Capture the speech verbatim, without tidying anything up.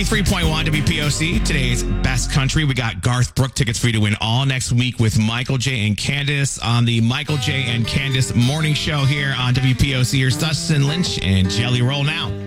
ninety-three point one W P O C, today's best country. We got Garth Brooks tickets for you to win all next week with Michael J. and Candace on the Michael J. and Candace Morning Show here on W P O C. Here's Dustin Lynch and Jelly Roll now.